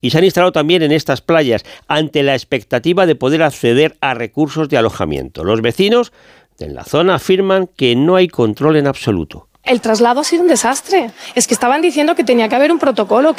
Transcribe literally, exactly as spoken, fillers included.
y se han instalado también en estas playas ante la expectativa de poder acceder a recursos de alojamiento. Los vecinos en la zona afirman que no hay control en absoluto. El traslado ha sido un desastre. Es que estaban diciendo que tenía que haber un protocolo, que